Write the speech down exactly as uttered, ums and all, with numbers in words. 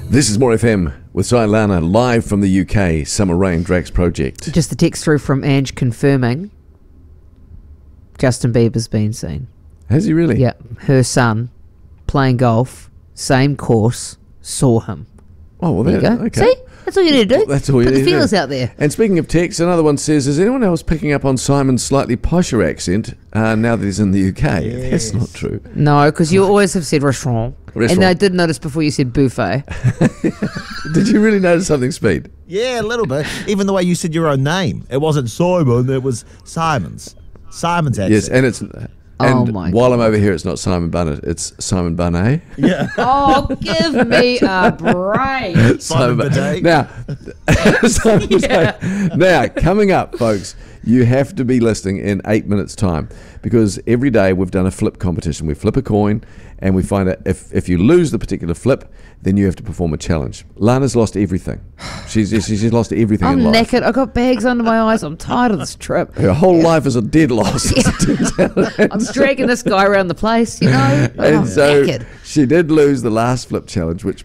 This is More F M with Si and Lana, live from the U K Summer Rain Drags Project. Just the text through from Ange confirming Justin Bieber's been seen. Has he really? Yeah, her son playing golf, same course, saw him. Oh, well, There you that, go. okay. See? That's all you need to do. Well, that's all you Put need the to do. feelers out there. And speaking of text, another one says, is anyone else picking up on Simon's slightly posher accent uh, now that he's in the U K? Yes. That's not true. No, because you always have said restaurant. Restaurant. And I did notice before you said buffet. Did you really notice something, Speed? Yeah, a little bit. Even the way you said your own name. It wasn't Simon, it was Simon's. Simon's accent. Yes, and it's... And Oh my while I'm over here, it's not Simon Bunnett, it's Simon Bunnet. Yeah. Oh, give me a break. Simon Bidet. Now, Simon Bidet. Now, coming up, folks, you have to be listening in eight minutes' time, because every day we've done a flip competition. We flip a coin, and we find out if, if you lose the particular flip, then you have to perform a challenge. Lana's lost everything. She's she's lost everything I'm in life. knackered. I've got bags under my eyes. I'm tired of this trip. Her whole life is a dead loss. as it turns out. I'm dragging this guy around the place, you know. And I'm so knackered. she did lose the last flip challenge, which